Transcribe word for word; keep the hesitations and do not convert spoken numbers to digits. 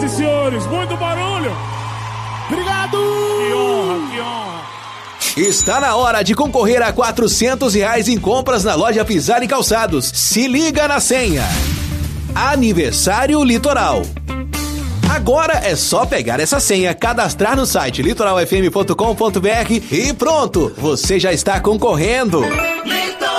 Senhoras e senhores, muito barulho. Obrigado. Que honra, que honra. Está na hora de concorrer a quatrocentos reais em compras na loja Pisar e Calçados. Se liga na senha. Aniversário Litoral. Agora é só pegar essa senha, cadastrar no site litoral f m ponto com ponto b r e pronto, você já está concorrendo.